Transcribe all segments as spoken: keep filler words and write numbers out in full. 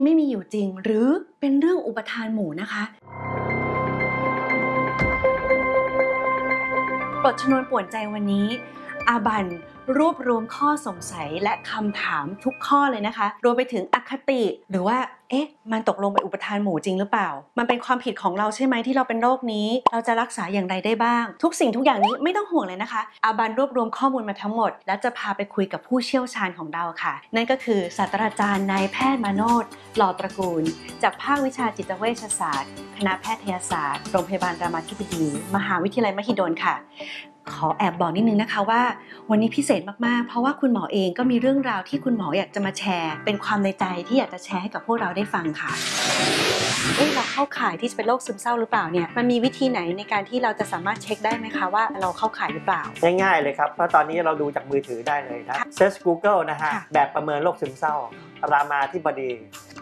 ไม่มีอยู่จริงหรือเป็นเรื่องอุปทานหมู่นะคะบทชนวนป่วนใจวันนี้อาบันรวบรวมข้อสงสัยและคำถามทุกข้อเลยนะคะรวมไปถึงอคติหรือว่าเอ๊ะมันตกลงเป็นอุปทานหมู่จริงหรือเปล่ามันเป็นความผิดของเราใช่ไหมที่เราเป็นโรคนี้เราจะรักษาอย่างไรได้บ้างทุกสิ่งทุกอย่างนี้ไม่ต้องห่วงเลยนะคะอาบันรวบรวมข้อมูลมาทั้งหมดและจะพาไปคุยกับผู้เชี่ยวชาญของเราค่ะนั่นก็คือศาสตราจารย์นายแพทย์มาโนชหล่อตระกูลจากภาควิชาจิตเวชศาสตร์คณะแพทยศาสตร์โรงพยาบาลรามาธิบดีมหาวิทยาลัยมหิดลค่ะขอแอบบอกนิดนึงนะคะว่าวันนี้พิเศษมากๆเพราะว่าคุณหมอเองก็มีเรื่องราวที่คุณหมออยากจะมาแชร์เป็นความในใจที่อยากจะแชร์ให้กับพวกเราได้ฟังค่ะเอ๊ะเราเข้าข่ายที่จะเป็นโรคซึมเศร้าหรือเปล่าเนี่ยมันมีวิธีไหนในการที่เราจะสามารถเช็คได้ไหมคะว่าเราเข้าข่ายหรือเปล่าง่ายๆเลยครับเพราะตอนนี้เราดูจากมือถือได้เลยนะเซิร์ช Google นะฮะแบบประเมินโรคซึมเศร้ารามาธิบดี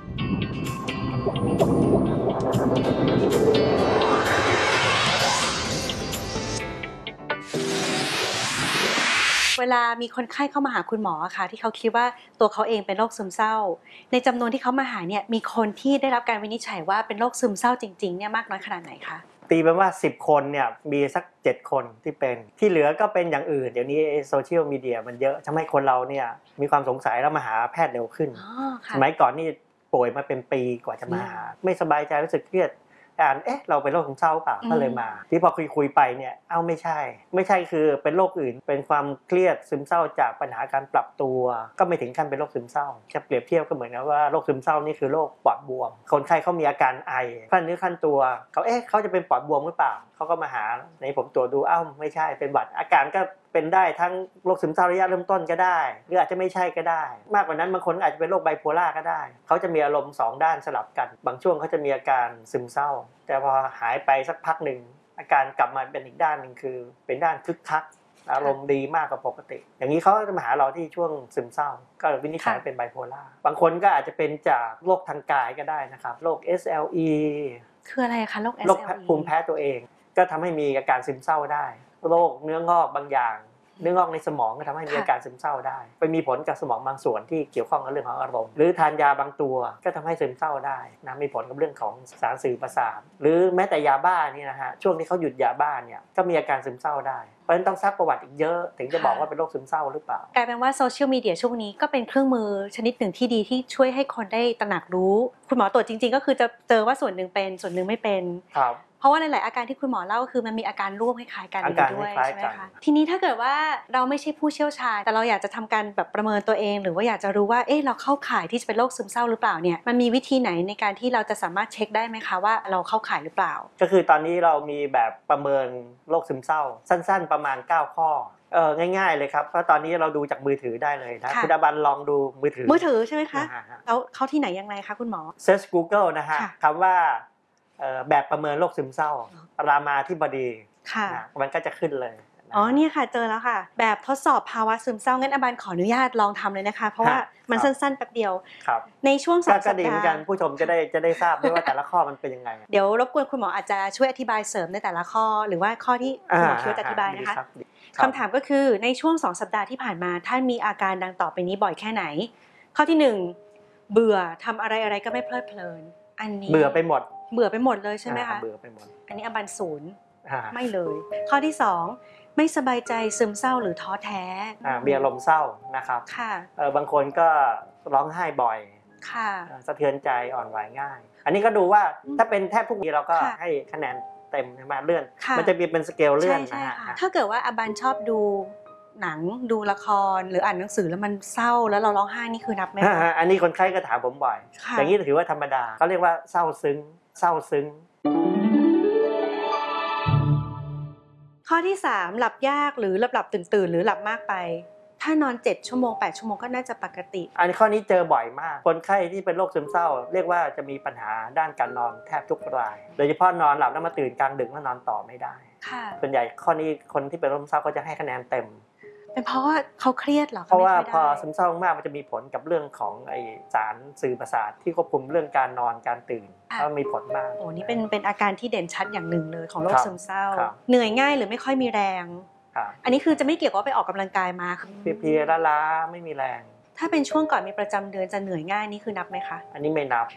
เวลามีคนไข้เข้ามาหาคุณหมอค่ะที่เขาคิดว่าตัวเขาเองเป็นโรคซึมเศร้าในจำนวนที่เขามาหาเนี่ยมีคนที่ได้รับการวินิจฉัยว่าเป็นโรคซึมเศร้าจริงๆเนี่ยมากน้อยขนาดไหนคะตีเป็นว่าสิบคนเนี่ยมีสักเจ็ดคนที่เป็นที่เหลือก็เป็นอย่างอื่นเดี๋ยวนี้โซเชียลมีเดียมันเยอะทำให้คนเราเนี่ยมีความสงสัยแล้วมาหาแพทย์เร็วขึ้นสมัยก่อนนี่ป่วยมาเป็นปีกว่าจะมาหาไม่สบายใจรู้สึกเครียดอ่านเอ๊ะเราเป็นโรคซึมเศร้าเปล่าก็เลยมาที่พอคุยคุยไปเนี่ยเอ้าไม่ใช่ไม่ใช่คือเป็นโรคอื่นเป็นความเครียดซึมเศร้าจากปัญหาการปรับตัวก็ไม่ถึงขั้นเป็นโรคซึมเศร้าจะเปรียบเทียบก็เหมือนกับว่าโรคซึมเศร้านี่คือโรคปอดบวมคนไข้เขามีอาการไอขั้นเนื้อขั้นตัวเขาเอ๊ะเขาจะเป็นปอดบวมหรือเปล่าเขาก็มาหาในผมตรวจดูเอ้าไม่ใช่เป็นหวัดอาการก็เป็นได้ทั้งโรคซึมเศร้าระยะเริ่มต้นก็ได้หรืออาจจะไม่ใช่ก็ได้มากกว่านั้นบางคนอาจจะเป็นโรคไบโพล่าก็ได้เขาจะมีอารมณ์สองด้านสลับกันบางช่วงเขาจะมีอาการซึมเศร้าแต่พอหายไปสักพักหนึ่งอาการกลับมาเป็นอีกด้านหนึ่งคือเป็นด้านคึกคักอารมณ์ดีมากกว่าปกติอย่างนี้เขาจะมาหาเราที่ช่วงซึมเศร้าก็วินิจฉัยเป็นไบโพล่าบางคนก็อาจจะเป็นจากโรคทางกายก็ได้นะครับโรค เอส แอล อีคืออะไรคะโรค เอสโรแอลคอีภูมิแพ้ตัวเองก็ทำให้มีอาการซึมเศร้าได้โรคเนื้องอกบางอย่างเนื้องอกในสมองก็ทำให้มีอาการซึมเศร้าได้ไปมีผลกับสมองบางส่วนที่เกี่ยวข้องกับเรื่องของอารมณ์หรือทานยาบางตัวก็ทำให้ซึมเศร้าได้นะมีผลกับเรื่องของสารสื่อประสาทหรือแม้แต่ยาบ้านี่นะฮะช่วงที่เขาหยุดยาบ้าเนี่ยก็มีอาการซึมเศร้าได้เพราะฉะนั้นต้องซักประวัติอีกเยอะถึงจะบอกว่าเป็นโรคซึมเศร้าหรือเปล่ากลายเป็นว่าโซเชียลมีเดียช่วงนี้ก็เป็นเครื่องมือชนิดหนึ่งที่ดีที่ช่วยให้คนได้ตระหนักรู้คุณหมอตรวจจริงๆก็คือจะเจอว่าส่วนหนึ่งเป็นส่วนหนึ่งไม่เป็นครับเพราะว่าในหลายอาการที่คุณหมอเล่าคือมันมีอาการร่วมคล้ายๆกันด้วยใช่ไหมคะทีนี้ถ้าเกิดว่าเราไม่ใช่ผู้เชี่ยวชาญแต่เราอยากจะทำการแบบประเมินตัวเองหรือว่าอยากจะรู้ว่าเอ๊ะเราเข้าข่ายที่จะเป็นโรคซึมเศร้าหรือเปล่าเนี่ยมันมีวิธีไหนในการที่เราจะสามารถเช็คได้ไหมคะว่าเราเข้าข่ายหรือเปล่าก็คือตอนนี้เรามีแบบประเมินโรคซึมเศร้าสั้นๆประมาณเก้าข้อเออง่ายๆเลยครับเพราะตอนนี้เราดูจากมือถือได้เลยนะคุณอบันลองดูมือถือมือถือใช่ไหมคะแล้วเข้าที่ไหนยังไงคะคุณหมอ Search Google นะฮะคำว่าแบบประเมินโรคซึมเศร้ารามาธิบดีนะมันก็จะขึ้นเลยอ๋อเนี่ยค่ะเจอแล้วค่ะแบบทดสอบภาวะซึมเศร้างั้นอบันขออนุญาตลองทำเลยนะคะเพราะว่ามันสั้นๆแป๊บเดียวในช่วงสองสัปดาห์ก็ดีเหมือนกันผู้ชมจะได้จะได้ทราบด้วยว่าแต่ละข้อมันเป็นยังไงเดี๋ยวรบกวนคุณหมออาจจะช่วยอธิบายเสริมในแต่ละข้อหรือว่าข้อที่คุณหมอคิดว่าจะอธิบายนะคะคำถามก็คือในช่วงสองสัปดาห์ที่ผ่านมาท่านมีอาการดังต่อไปนี้บ่อยแค่ไหนข้อที่หนึ่งเบื่อทำอะไรอะไรก็ไม่เพลิดเพลินอันนี้เบื่อไปหมดเบื่อไปหมดเลยใช่ไหมคะเบื่อไปหมดอันนี้อบันศูนย์ไม่เลยข้อที่สองไม่สบายใจซึมเศร้าหรือท้อแท้มีอารมณ์เศร้านะครับค่ะเออบางคนก็ร้องไห้บ่อยค่ะสะเทือนใจอ่อนไหวง่ายอันนี้ก็ดูว่าถ้าเป็นแทบทุกนี้เราก็ให้คะแนนเต็มใช่ไหมเลื่อนมันจะมีเป็นสเกลเลื่อนนะฮะถ้าเกิดว่าอบันชอบดูหนังดูละครหรืออ่านหนังสือแล้วมันเศร้าแล้วเราร้องไห้นี่คือนับไหมคะอันนี้คนไข้ก็ถามผมบ่อยอย่างนี้ถือว่าธรรมดาเขาเรียกว่าเศร้าซึ้งเศร้าซึ้งข้อที่สามหลับยากหรือหลับหลับตื่นตื่นหรือหลับมากไปถ้านอนเจ็ดชั่วโมงแปดชั่วโมงก็น่าจะปกติอันข้อนี้เจอบ่อยมากคนไข้ที่เป็นโรคซึมเศร้าเรียกว่าจะมีปัญหาด้านการนอนแทบทุกรายโดยเฉพาะนอนหลับแล้วมาตื่นกลางดึกแล้วนอนต่อไม่ได้ส่วนใหญ่ข้อนี้คนที่เป็นโรคซึมเศร้าก็จะให้คะแนนเต็มเป็นเพราะว่าเขาเครียดเหรอเพราะว่าพอซึมเศร้ามากมันจะมีผลกับเรื่องของไอสารสื่อประสาทที่ควบคุมเรื่องการนอนการตื่นก็มีผลมากโอ้นี่เป็นเป็นอาการที่เด่นชัดอย่างหนึ่งเลยของโรคซึมเศร้าเหนื่อยง่ายหรือไม่ค่อยมีแรงอันนี้คือจะไม่เกี่ยวกับไปออกกำลังกายมาเพลียๆล้าๆไม่มีแรงถ้าเป็นช่วงก่อนมีประจำเดือนจะเหนื่อยง่ายนี่คือนับไหมคะอันนี้ไม่นับ